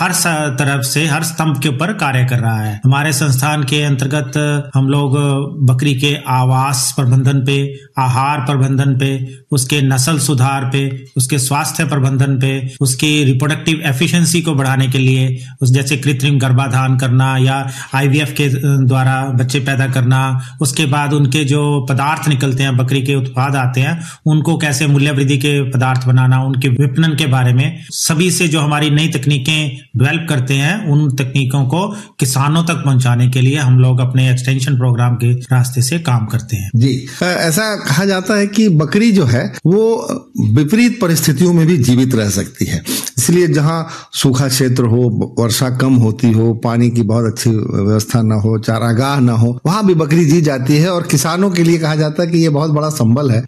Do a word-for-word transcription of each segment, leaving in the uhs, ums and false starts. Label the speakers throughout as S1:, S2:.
S1: हर तरफ से हर स्तंभ के ऊपर कार्य कर रहा है। हमारे संस्थान के अंतर्गत हम लोग बकरी के आवास प्रबंधन पे, आहार प्रबंधन पे, उसके नस्ल सुधार पे, उसके स्वास्थ्य प्रबंधन पे, उसकी रिप्रोडक्टिव एफिशिएंसी को बढ़ाने के लिए, उस जैसे कृत्रिम गर्भाधान करना या आईवीएफ के द्वारा बच्चे पैदा करना, उसके बाद उनके जो पदार्थ निकलते हैं, बकरी के उत्पाद आते हैं, उनको कैसे मूल्य वृद्धि के पदार्थ बनाना, उनके विपणन के बारे में सभी से जो हमारी नई तकनीकें डेवलप करते हैं, उन तकनीकों को किसानों तक पहुंचाने के लिए हम लोग अपने एक्सटेंशन प्रोग्राम के रास्ते से काम करते हैं।
S2: जी, ऐसा कहा जाता है कि बकरी जो है वो विपरीत परिस्थितियों में भी जीवित रह सकती है, इसलिए जहां सूखा क्षेत्र हो, वर्षा कम होती हो, पानी की बहुत अच्छी व्यवस्था न हो, चारागाह न हो, वहां भी बकरी जी जाती है। और किसानों के लिए कहा जाता है कि ये बहुत बड़ा संबल है।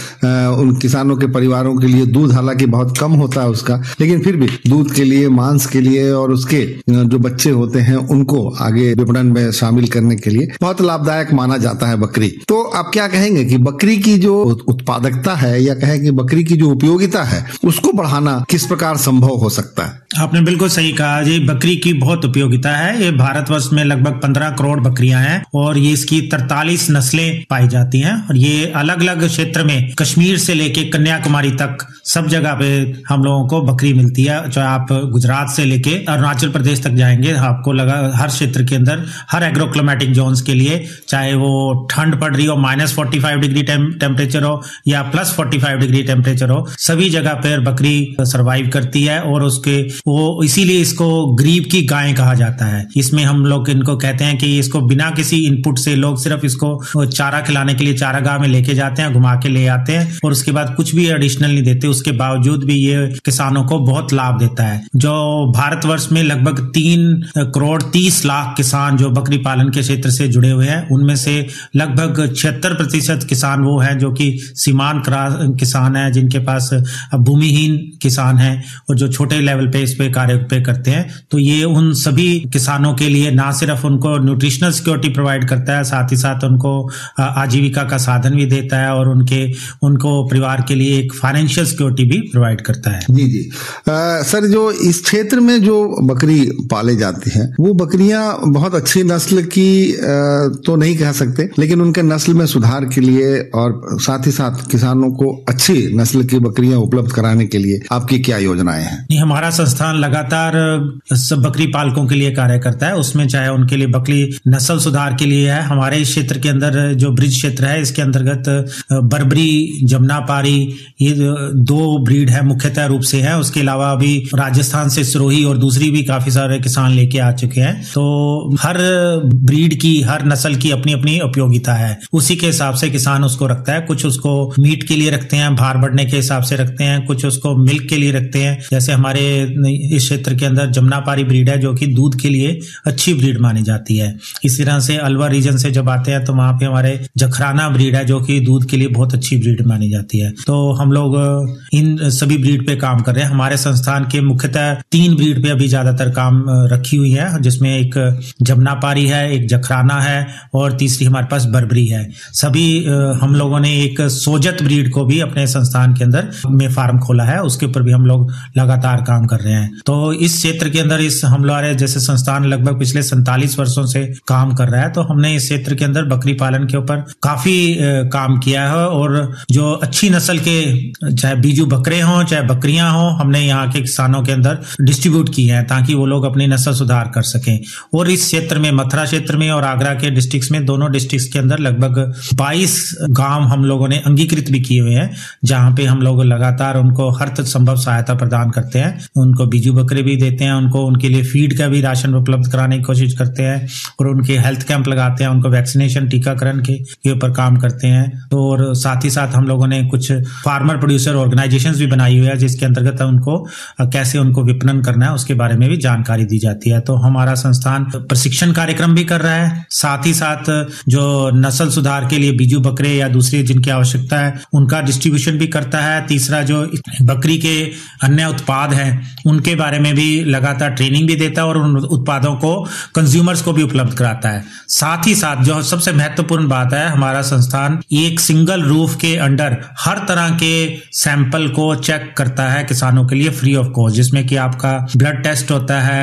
S2: उन किसानों के परिवारों के लिए दूध हालांकि बहुत कम होता है उसका, लेकिन फिर भी दूध के लिए, मांस के लिए और उसके जो बच्चे होते हैं उनको आगे विपणन में शामिल करने के लिए बहुत लाभदायक माना जाता है बकरी। तो आप क्या कहेंगे कि बकरी की जो उत्पादकता है या कहें कि बकरी की जो उपयोगिता है उसको बढ़ाना किस प्रकार संभव हो सकता है?
S1: आपने बिल्कुल सही कहा जी, बकरी की बहुत उपयोगिता है। ये भारतवर्ष में लगभग पंद्रह करोड़ बकरियां हैं और ये इसकी तरतालीस नस्लें पाई जाती हैं और ये अलग अलग क्षेत्र में, कश्मीर से लेके कन्याकुमारी तक सब जगह पे हम लोगों को बकरी मिलती है। चाहे आप गुजरात से लेके अरुणाचल प्रदेश तक जाएंगे, आपको लगा हर क्षेत्र के अंदर, हर एग्रोक्लिमेटिक जोन्स के लिए, चाहे वो ठंड पड़ रही हो, minus forty five degree temperature हो या plus forty five degree temperature हो, सभी जगह पर बकरी सरवाइव करती है। और उसके वो इसीलिए इसको गरीब की गाय कहा जाता है। इसमें हम लोग इनको कहते हैं कि इसको बिना किसी इनपुट से लोग सिर्फ इसको चारा खिलाने के लिए चारागाह में लेके जाते हैं, घुमा के ले आते हैं और उसके बाद कुछ भी एडिशनल नहीं देते। उसके बावजूद भी ये किसानों को बहुत लाभ देता है। जो भारतवर्ष में लगभग तीन करोड़ तीस लाख किसान जो बकरी पालन के क्षेत्र से जुड़े हुए हैं, उनमें से लगभग छिहत्तर प्रतिशत किसान वो हैं जो कि सीमांत किसान हैं, जिनके पास भूमिहीन किसान हैं और जो छोटे लेवल पे इस पे कार्य पे करते हैं। तो ये उन सभी किसानों के लिए ना सिर्फ उनको न्यूट्रिशनल सिक्योरिटी प्रोवाइड करता है, साथ ही साथ उनको आजीविका का साधन भी देता है और उनके उनको परिवार के लिए एक फाइनेंशियल सिक्योरिटी भी प्रोवाइड करता है।
S2: जी जी आ, सर, जो इस क्षेत्र में जो बकरी पाले जाती हैं वो बकरियां बहुत अच्छी नस्ल की आ, तो नहीं कह सकते, लेकिन उनके नस्ल में सुधार के लिए और साथ ही साथ किसानों को अच्छी नस्ल की बकरियां उपलब्ध कराने के लिए आपकी क्या योजनाएं हैं?
S1: हमारा संस्थान लगातार सब बकरी पालकों के लिए कार्य करता है, उसमें चाहे उनके लिए बकरी नस्ल सुधार के लिए है। हमारे इस क्षेत्र के अंदर जो ब्रिज क्षेत्र है, इसके अंतर्गत बर्बरी, जमुनापारी, ये दो ब्रीड है मुख्यतः रूप से है। उसके अलावा अभी राजस्थान से सिरोही और दूसरी भी काफी सारे किसान लेके आ चुके हैं। तो हर ब्रीड की, हर नस्ल की अपनी अपनी उपयोगिता है, उसी के हिसाब से किसान उसको रखता है। कुछ उसको मीट के लिए रखते हैं, भार बढ़ने के हिसाब से रखते हैं, कुछ उसको मिल्क के लिए रखते हैं। जैसे हमारे इस क्षेत्र के अंदर जमुनापारी ब्रीड है जो कि दूध के लिए अच्छी ब्रीड मानी जाती है। इसी तरह से अलवर रीजन से जब आते हैं तो वहां पे हमारे जखराना ब्रीड है जो कि दूध के लिए बहुत अच्छी ब्रीड मानी जाती है। तो हम लोग इन सभी ब्रीड पे काम कर रहे हैं। हमारे संस्थान के मुख्यतः तीन ब्रीड पे अभी ज्यादातर काम रखी हुई है, जिसमें एक जमुनापारी है, एक जखराना है और तीसरी हमारे पास बर्बरी है। सभी हम लोगों ने एक सोजत ब्रीड को भी अपने संस्थान के अंदर में फार्म खोला है, उसके ऊपर भी हम लोग लगातार काम कर रहे हैं। तो इस क्षेत्र के अंदर इस हम लोग जैसे संस्थान लगभग पिछले सैंतालीस वर्षों से काम कर रहा है, तो हमने इस क्षेत्र के अंदर बकरी पालन के ऊपर काफी काम किया है और जो अच्छी नस्ल के चाहे बीजू बकरे हों चाहे बकरियां हों, हमने यहाँ के किसानों के अंदर डिस्ट्रीब्यूट की हैं ताकि वो लोग अपनी नस्ल सुधार कर सकें। और इस क्षेत्र में, मथुरा क्षेत्र में और आगरा के डिस्ट्रिक्ट्स में, दोनों डिस्ट्रिक्ट्स के अंदर लगभग बाईस गांव हम लोगों ने अंगीकृत भी किए हुए हैं, जहां पे हम लोग लगातार उनको हर संभव सहायता प्रदान करते हैं। उनको बीजू बकरे भी देते हैं, उनको उनके लिए फीड का भी राशन उपलब्ध कराने की कोशिश करते हैं और उनके हेल्थ कैंप लगाते हैं, उनको वैक्सीनेशन, टीकाकरण के के ऊपर काम करते हैं। तो और साथ ही साथ हम लोगों ने कुछ फार्मर प्रोड्यूसर ऑर्गेनाइजेशंस भी बनाई हुई है, जिसके अंतर्गत उनको कैसे उनको विपणन करना है उसके बारे में भी जानकारी दी जाती है। तो हमारा संस्थान प्रशिक्षण कार्यक्रम भी कर रहा है, साथ ही साथ जो नस्ल सुधार के लिए बीजू बकरे या दूसरी जिनकी आवश्यकता है उनका डिस्ट्रीब्यूशन भी करता है। तीसरा, जो बकरी के अन्य उत्पाद हैं उनके बारे में भी लगातार ट्रेनिंग भी देता है और उन उत्पादों को कंज्यूमर्स को भी उपलब्ध कराता है। साथ ही साथ जो सबसे महत्वपूर्ण बात है, हमारा संस्थान एक सिंगल रूफ के अंडर हर तरह के सैंपल को चेक करता है किसानों के लिए फ्री ऑफ कॉस्ट, जिसमें कि आपका ब्लड टेस्ट होता है,